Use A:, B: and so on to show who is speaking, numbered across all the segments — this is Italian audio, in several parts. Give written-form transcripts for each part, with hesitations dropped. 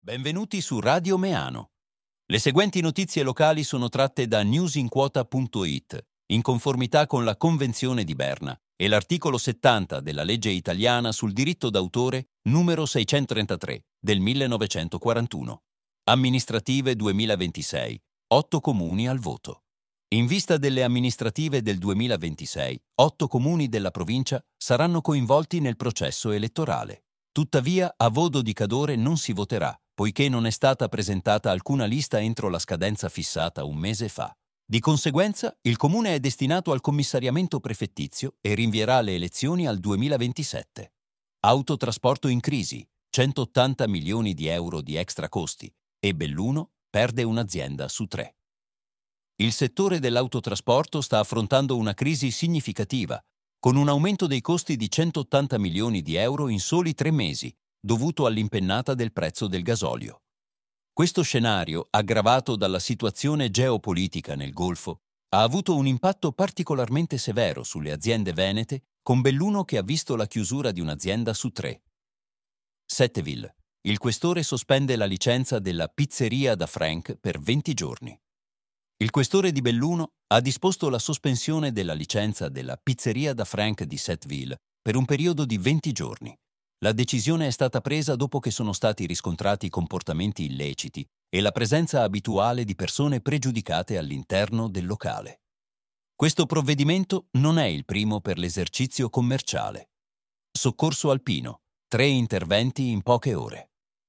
A: Benvenuti su Radio Meano. Le seguenti notizie locali sono tratte da newsinquota.it, in conformità con la Convenzione di Berna e l'articolo 70 della legge italiana sul diritto d'autore numero 633 del 1941. Amministrative 2026. 8 comuni al voto. In vista delle amministrative del 2026, 8 comuni della provincia saranno coinvolti nel processo elettorale. Tuttavia, a Vodo di Cadore non si voterà, poiché non è stata presentata alcuna lista entro la scadenza fissata un mese fa. Di conseguenza, il comune è destinato al commissariamento prefettizio e rinvierà le elezioni al 2027. Autotrasporto in crisi, 180 milioni di euro di extra costi, e Belluno perde un'azienda su 3. Il settore dell'autotrasporto sta affrontando una crisi significativa, con un aumento dei costi di 180 milioni di euro in soli 3 mesi, dovuto all'impennata del prezzo del gasolio. Questo scenario, aggravato dalla situazione geopolitica nel Golfo, ha avuto un impatto particolarmente severo sulle aziende venete, con Belluno che ha visto la chiusura di un'azienda su 3. Setteville. Il questore sospende la licenza della Pizzeria da Frank per 20 giorni. Il questore di Belluno ha disposto la sospensione della licenza della Pizzeria da Frank di Setteville per un periodo di 20 giorni. La decisione è stata presa dopo che sono stati riscontrati comportamenti illeciti e la presenza abituale di persone pregiudicate all'interno del locale. Questo provvedimento non è il primo per l'esercizio commerciale. Soccorso alpino. 3 interventi in poche ore.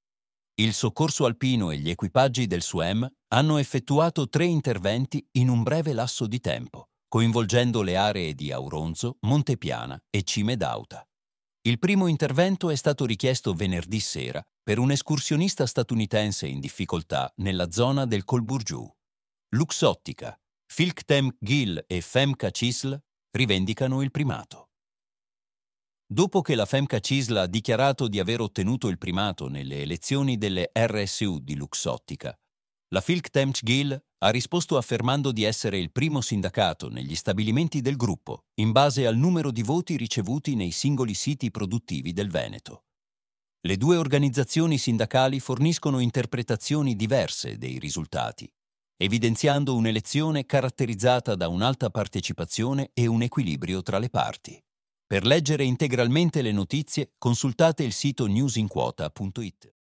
A: Il soccorso alpino e gli equipaggi del SUEM hanno effettuato 3 interventi in un breve lasso di tempo, coinvolgendo le aree di Auronzo, Montepiana e Cime d'Auta. Il primo intervento è stato richiesto venerdì sera per un escursionista statunitense in difficoltà nella zona del Colburgiù. Luxottica, Filktem Gill e Femca Cisl rivendicano il primato. Dopo che la Femca Cisl ha dichiarato di aver ottenuto il primato nelle elezioni delle RSU di Luxottica, la Filktem Gill ha risposto affermando di essere il primo sindacato negli stabilimenti del gruppo, in base al numero di voti ricevuti nei singoli siti produttivi del Veneto. Le 2 organizzazioni sindacali forniscono interpretazioni diverse dei risultati, evidenziando un'elezione caratterizzata da un'alta partecipazione e un equilibrio tra le parti. Per leggere integralmente le notizie, consultate il sito newsinquota.it.